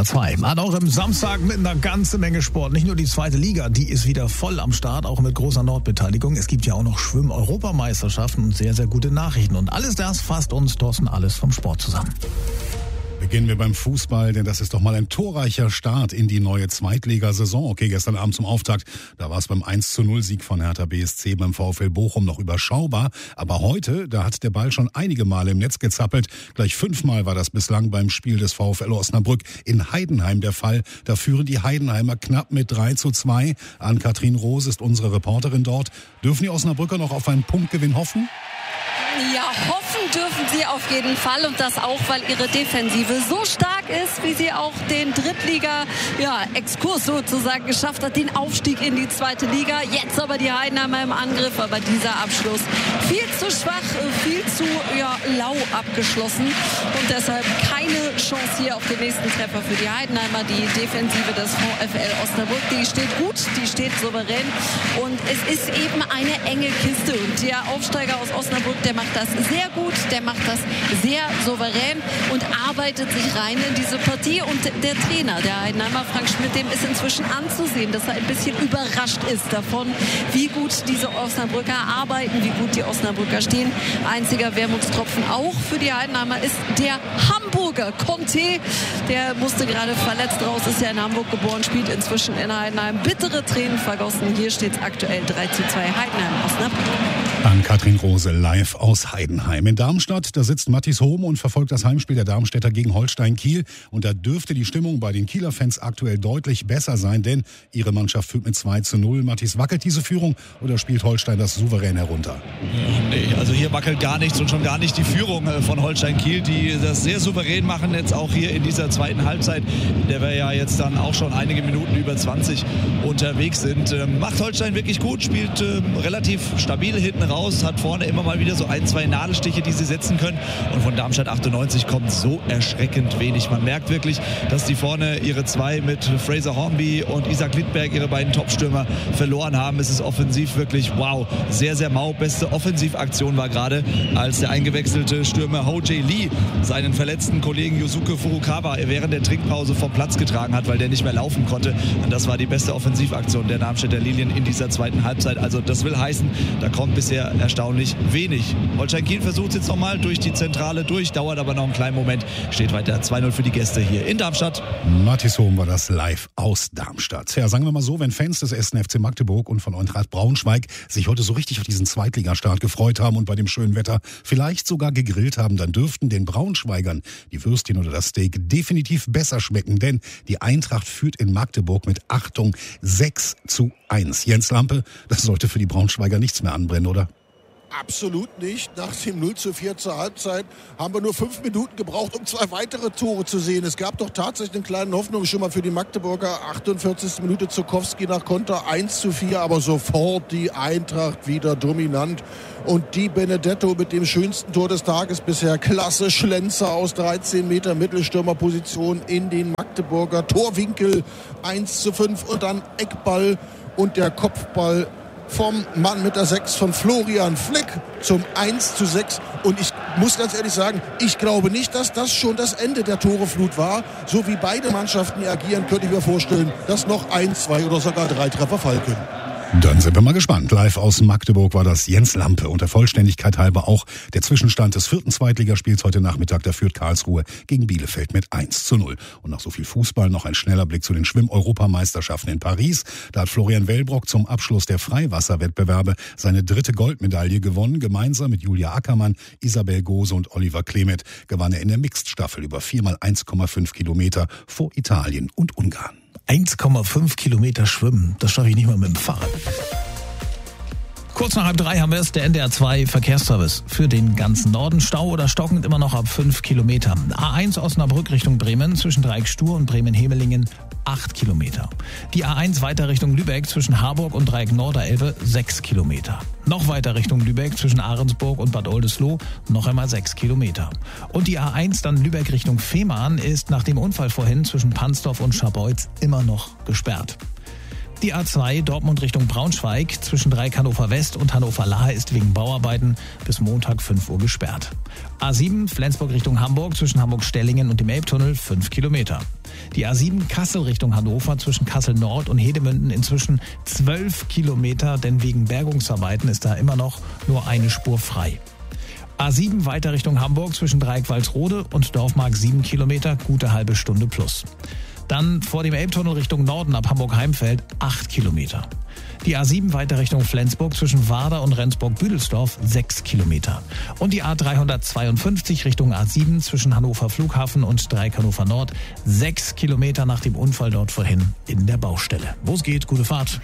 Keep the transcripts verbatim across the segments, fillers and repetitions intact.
zwei. An eurem Samstag mit einer ganzen Menge Sport. Nicht nur die zweite Liga, die ist wieder voll am Start, auch mit großer Nordbeteiligung. Es gibt ja auch noch Schwimm-Europameisterschaften und sehr, sehr gute Nachrichten. Und alles das fasst uns Thorsten Alles vom Sport zusammen. Beginnen wir beim Fußball, denn das ist doch mal ein torreicher Start in die neue Zweitligasaison. Okay, gestern Abend zum Auftakt, da war es beim eins zu null Sieg von Hertha B S C beim VfL Bochum noch überschaubar. Aber heute, da hat der Ball schon einige Male im Netz gezappelt. Gleich fünfmal war das bislang beim Spiel des VfL Osnabrück in Heidenheim der Fall. Da führen die Heidenheimer knapp mit drei zu zwei. Ann-Kathrin Roos ist unsere Reporterin dort. Dürfen die Osnabrücker noch auf einen Punktgewinn hoffen? Ja, hoffen dürfen sie auf jeden Fall und das auch, weil ihre Defensive so stark ist, wie sie auch den Drittliga-Exkurs ja, sozusagen geschafft hat, den Aufstieg in die zweite Liga. Jetzt aber die Heidenheimer im Angriff, aber dieser Abschluss viel zu schwach, viel zu ja, lau abgeschlossen und deshalb keine Chance hier auf den nächsten Treffer für die Heidenheimer. Die Defensive des VfL Osnabrück, die steht gut, die steht souverän und es ist eben eine enge Kiste und der Aufsteiger aus Osnabrück, der macht das sehr gut, der macht das sehr souverän und arbeitet sich rein in diese Partie. Und der Trainer, der Heidenheimer, Frank Schmidt, dem ist inzwischen anzusehen, dass er ein bisschen überrascht ist davon, wie gut diese Osnabrücker arbeiten, wie gut die Osnabrücker stehen. Einziger Wermutstropfen auch für die Heidenheimer ist der Hamburger Conte. Der musste gerade verletzt raus, ist ja in Hamburg geboren, spielt inzwischen in Heidenheim. Bittere Tränen vergossen. Hier steht es aktuell drei zu zwei Heidenheim Osnabrück. Ann-Kathrin Rose live aus Heidenheim. In Darmstadt, da sitzt Mathis Hohm und verfolgt das Heimspiel der Darmstädter gegen Holstein Kiel. Und da dürfte die Stimmung bei den Kieler Fans aktuell deutlich besser sein, denn ihre Mannschaft führt mit zwei zu null. Mathis, wackelt diese Führung oder spielt Holstein das souverän herunter? Ja, nee, also hier wackelt gar nichts und schon gar nicht die Führung von Holstein Kiel, die das sehr souverän machen, jetzt auch hier in dieser zweiten Halbzeit, in der wir ja jetzt dann auch schon einige Minuten über zwanzig unterwegs sind. Ähm, macht Holstein wirklich gut, spielt ähm, relativ stabil hinten raus, hat vorne immer mal wieder so ein, zwei Nadelstiche, die sie setzen können. Und von Darmstadt achtundneunzig kommt so erschreckend wenig. Man merkt wirklich, dass die vorne ihre zwei mit Fraser Hornby und Isaac Lidberg, ihre beiden Topstürmer, verloren haben. Es ist offensiv wirklich, wow, sehr, sehr mau. Beste Offensivaktion war gerade, als der eingewechselte Stürmer Ho Jae Lee seinen verletzten Kollegen Yosuke Furukawa während der Trinkpause vom Platz getragen hat, weil der nicht mehr laufen konnte. Und das war die beste Offensivaktion der Darmstädter Lilien in dieser zweiten Halbzeit. Also das will heißen, da kommt bisher erstaunlich wenig. Holstein Kiel versucht es jetzt nochmal durch die Zentrale durch, dauert aber noch einen kleinen Moment. Steht weiter zwei null für die Gäste hier in Darmstadt. Mathis Hohm war das live aus Darmstadt. Ja, sagen wir mal so, wenn Fans des ersten F C Magdeburg und von Eintracht Braunschweig sich heute so richtig auf diesen Zweitligastart gefreut haben und bei dem schönen Wetter vielleicht sogar gegrillt haben, dann dürften den Braunschweigern die Würstchen oder das Steak definitiv besser schmecken, denn die Eintracht führt in Magdeburg mit, Achtung, sechs zu eins. Jens Lampe, das sollte für die Braunschweiger nichts mehr anbrennen, oder? Absolut nicht. Nach dem null zu vier zur Halbzeit haben wir nur fünf Minuten gebraucht, um zwei weitere Tore zu sehen. Es gab doch tatsächlich eine kleine Hoffnung schon mal für die Magdeburger. achtundvierzigste Minute Zukowski nach Konter eins zu vier, aber sofort die Eintracht wieder dominant. Und die Benedetto mit dem schönsten Tor des Tages bisher. Klasse Schlenzer aus dreizehn Meter Mittelstürmerposition in den Magdeburger Torwinkel. eins zu fünf und dann Eckball und der Kopfball vom Mann mit der sechs von Florian Fleck zum eins zu sechs. Und ich muss ganz ehrlich sagen, ich glaube nicht, dass das schon das Ende der Toreflut war. So wie beide Mannschaften hier agieren, könnte ich mir vorstellen, dass noch ein, zwei oder sogar drei Treffer fallen können. Dann sind wir mal gespannt. Live aus Magdeburg war das Jens Lampe. Und der Vollständigkeit halber auch der Zwischenstand des vierten Zweitligaspiels heute Nachmittag. Da führt Karlsruhe gegen Bielefeld mit eins zu null. Und nach so viel Fußball noch ein schneller Blick zu den Schwimm-Europameisterschaften in Paris. Da hat Florian Wellbrock zum Abschluss der Freiwasserwettbewerbe seine dritte Goldmedaille gewonnen. Gemeinsam mit Julia Ackermann, Isabel Gose und Oliver Klemet gewann er in der Mixed-Staffel über vier mal eins Komma fünf Kilometer vor Italien und Ungarn. eins Komma fünf Kilometer schwimmen, das schaffe ich nicht mal mit dem Fahrrad. Kurz nach halb drei haben wir es, der N D R zwei Verkehrsservice für den ganzen Norden. Stau oder stockend immer noch ab fünf Kilometer. A eins Osnabrück Richtung Bremen zwischen Dreieck-Stur und Bremen-Hemelingen acht Kilometer. Die A eins weiter Richtung Lübeck zwischen Harburg und Dreieck Norderelbe sechs Kilometer. Noch weiter Richtung Lübeck zwischen Ahrensburg und Bad Oldesloe noch einmal sechs Kilometer. Und die A eins dann Lübeck Richtung Fehmarn ist nach dem Unfall vorhin zwischen Pansdorf und Scharbeutz immer noch gesperrt. Die A zwei Dortmund Richtung Braunschweig zwischen Dreieck Hannover West und Hannover-Lahe ist wegen Bauarbeiten bis Montag fünf Uhr gesperrt. A sieben Flensburg Richtung Hamburg zwischen Hamburg-Stellingen und dem Elbtunnel fünf Kilometer. Die A sieben Kassel Richtung Hannover zwischen Kassel Nord und Hedemünden inzwischen zwölf Kilometer, denn wegen Bergungsarbeiten ist da immer noch nur eine Spur frei. A sieben weiter Richtung Hamburg zwischen Dreieck Walsrode und Dorfmark sieben Kilometer, gute halbe Stunde plus. Dann vor dem Elbtunnel Richtung Norden ab Hamburg-Heimfeld acht Kilometer. Die A sieben weiter Richtung Flensburg zwischen Warder und Rendsburg-Büdelsdorf sechs Kilometer. Und die A dreihundertzweiundfünfzig Richtung A sieben zwischen Hannover Flughafen und Dreieck Hannover Nord sechs Kilometer nach dem Unfall dort vorhin in der Baustelle. Wo es geht, gute Fahrt.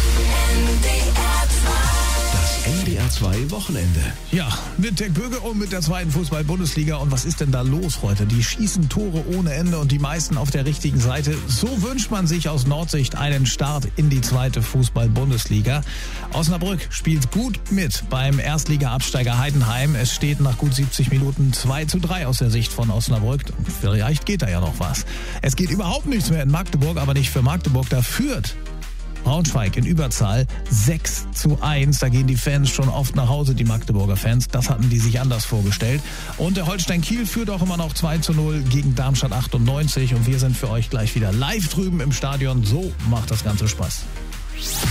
N D R zwei Wochenende. Ja, mit Dirk Böge und mit der zweiten Fußball-Bundesliga. Und was ist denn da los heute? Die schießen Tore ohne Ende und die meisten auf der richtigen Seite. So wünscht man sich aus Nordsicht einen Start in die zweite Fußball-Bundesliga. Osnabrück spielt gut mit beim Erstliga-Absteiger Heidenheim. Es steht nach gut siebzig Minuten zwei zu drei aus der Sicht von Osnabrück. Vielleicht geht da ja noch was. Es geht überhaupt nichts mehr in Magdeburg, aber nicht für Magdeburg. Da führt Braunschweig in Überzahl sechs zu eins. Da gehen die Fans schon oft nach Hause, die Magdeburger Fans. Das hatten die sich anders vorgestellt. Und der Holstein Kiel führt auch immer noch zwei zu null gegen Darmstadt achtundneunzig. Und wir sind für euch gleich wieder live drüben im Stadion. So macht das Ganze Spaß.